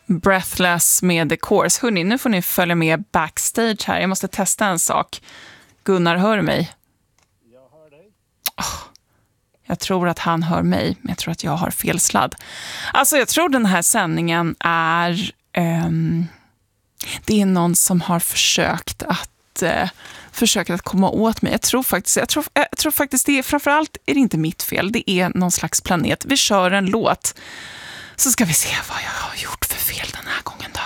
Breathless med The Course. Hörrni, nu får ni följa med backstage här. Jag måste testa en sak. Gunnar, hör du mig? Jag hör dig. Jag tror att han hör mig, men jag tror att jag har fel sladd. Alltså, jag tror den här sändningen är... det är någon som har försökt att komma åt mig. Jag tror faktiskt det är, framförallt är det inte mitt fel. Det är någon slags planet. Vi kör en låt. Så ska vi se vad jag har gjort för fel den här gången då.